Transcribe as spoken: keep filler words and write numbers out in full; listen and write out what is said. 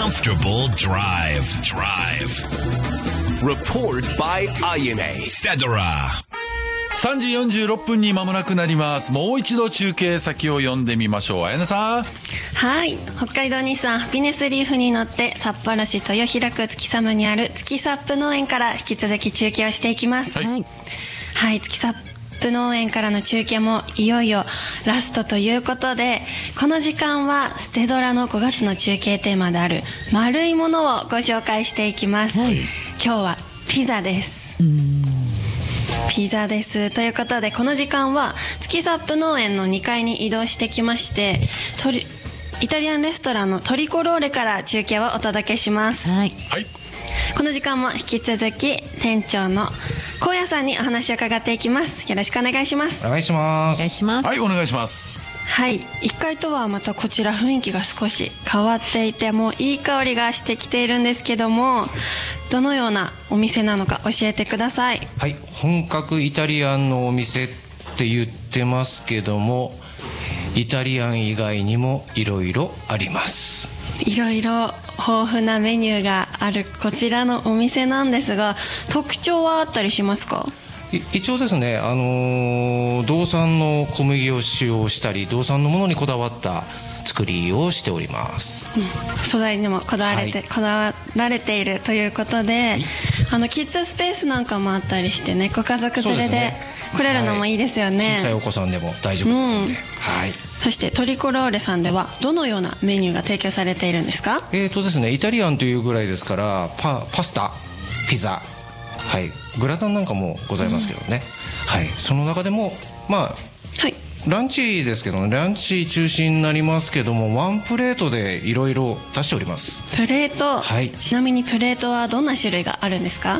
Comfortable drive. Drive. Report by アイエヌエー Stedora. さんじよんじゅうろっぷんに間もなくなります。もう一度中継先を読んでみましょう。あやなさん。 はい、北海道日産ハピネスリーフに乗って札幌市豊平区月寒にある月サップ農園から引き続き中継をしていきます。 はい、 はい、月サップ農園からの中継もいよいよラストということで、この時間はステドラのごがつの中継テーマである丸いものをご紹介していきます。はい、今日はピザです。ピザですということで、この時間は月サップ農園のにかいに移動してきまして、トリイタリアンレストランのトリコローレから中継をお届けします。 はい、 はい、 この時間も引き続き店長の高野さんにお話を伺っていきます。よろしくお願いします。 お願いしまお願いす。 します。 はい、お願いします。 はい、いっかいとはまたこちら雰囲気が少し変わっていて、もういい香りがしてきているんですけども、どのようなお店なのか教えてください。 はい、本格イタリアンのお店って言ってますけども、イタリアン以外にもいろいろあります。 いろいろ豊富なメニューがあるこちらのお店なんですが、特徴はあったりしますか？ い一応ですね、あのー、道産の小麦を使用したり、道産のものにこだわった作りをしております。 うん、素材にもこだわれて、 はい、 こだわられているということで、はい、あのキッズスペースなんかもあったりしてね、ご家族連れで来れるのもいいですよね。 はい、小さいお子さんでも大丈夫ですので、うん、はい。 そしてトリコローレさんではどのようなメニューが提供されているんですか？ えーとですね、イタリアンというぐらいですから、パ、パスタ、ピザ、はい、グラタンなんかもございますけどね、うん、はい、その中でもまあ、はい、ランチですけどね、ランチ中心になりますけども、ワンプレートでいろいろ出しております。 プレート、 はい、 ちなみにプレートはどんな種類があるんですか？